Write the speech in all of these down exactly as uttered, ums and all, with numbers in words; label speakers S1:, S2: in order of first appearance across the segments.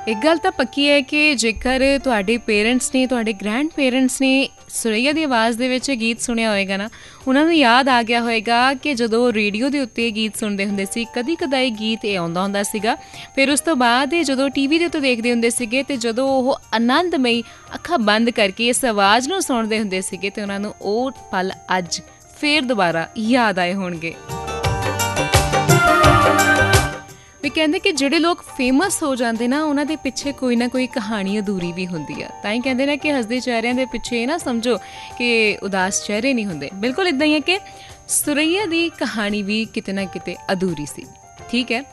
S1: एक गल तो पक्की है कि जेकर तुहाडे पेरेंट्स ने तुहाडे ग्रैंड पेरेंट्स ने सुरैया दी आवाज़ दे विच गीत सुनिया होएगा ना, उन्होंने याद आ गया होएगा कि जदों रेडियो के उत्ते गीत सुनते हुंदे सी, कदी कदाई गीत ये आउंदा हुंदा सीगा। फिर उस तो बाद जदों टीवी के उत्ते देखते हुंदे सीगे ते जदों ओह आनंदमई अखां बंद करके इस आवाज़ नूं सुणदे हुंदे सीगे ते उन्हां नूं ओह पल अज फिर दोबारा याद आए होणगे। भी कहते कि ਜਿਹੜੇ लोग फेमस हो जाते ना, उन्हां दे पिछे कोई ना कोई कहानी अधूरी भी होंदी है। तां ही कहते ना कि हसदे चेहरिਆਂ ਦੇ पिछे ना समझो कि उदास चेहरे नहीं होंदे। बिल्कुल इदां ही है कि सुरैया दी कहानी भी किते ना किते अधूरी सी। ठीक है,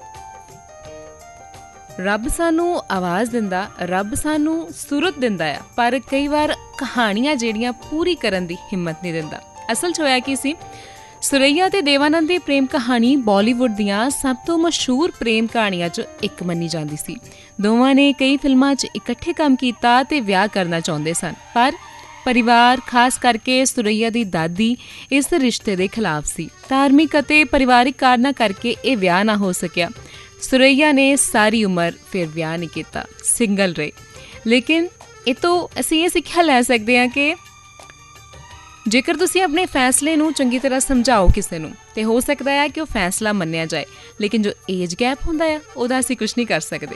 S1: रब सानू आवाज़ दिंदा, रब सानू सुरत दिंदा है, पर कई बार कहानियां ਜਿਹੜੀਆਂ पूरी करन दी हिम्मत नहीं दिंदा। असल च होया की सी, सुरैया ते देवानंद दी प्रेम कहानी बॉलीवुड दियां सब तो मशहूर प्रेम कहानियां च एक मन्नी जाती सी। दोवां ने कई फिल्मां च इकट्ठे काम कीता ते विआह करना चाहुंदे सन, पर परिवार खास करके सुरैया दी दादी इस रिश्ते दे खिलाफ सी। धार्मिक अते परिवारिक कारणा करके ये विआह ना हो सकिया। सुरैया ने सारी उम्र फिर विआह नहीं किया, सिंगल रहे। लेकिन ये तो असीं ये सिक्ख्या लै सकते हैं कि जेकर तुसी अपने फैसले नूं चंगी तरह समझाओ किसी नूं ते हो सकता है कि वह फैसला मन्निया जाए, लेकिन जो एज गैप हुंदा है उहदा असीं कुछ नहीं कर सकते।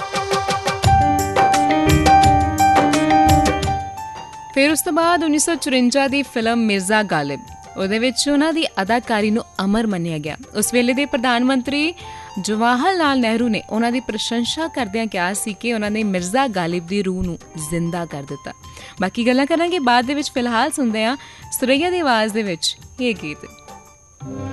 S1: फिर उस तो बाद उन्नीस सौ चुरंजा की फिल्म मिर्जा गालिब, ਉਹਦੇ ਵਿੱਚ ਉਹਨਾਂ ਦੀ ਅਦਾਕਾਰੀ ਨੂੰ ਅਮਰ ਮੰਨਿਆ ਗਿਆ। ਉਸ ਵੇਲੇ ਦੇ ਪ੍ਰਧਾਨ ਮੰਤਰੀ ਜਵਾਹਰ ਲਾਲ ਨਹਿਰੂ ਨੇ ਉਹਨਾਂ ਦੀ ਪ੍ਰਸ਼ੰਸਾ ਕਰਦਿਆਂ ਕਿਹਾ ਸੀ ਕਿ ਉਹਨਾਂ ਨੇ ਮਿਰਜ਼ਾ ਗਾਲਿਬ ਦੀ ਰੂਹ ਨੂੰ ਜ਼ਿੰਦਾ ਕਰ ਦਿੱਤਾ। ਬਾਕੀ ਗੱਲਾਂ ਕਰਾਂਗੇ ਬਾਅਦ ਦੇ ਵਿੱਚ, ਫਿਲਹਾਲ ਸੁਣਦੇ ਹਾਂ ਸੁਰੈਇਆ ਦੀ ਆਵਾਜ਼ ਦੇ ਵਿੱਚ ਇਹ ਗੀਤ।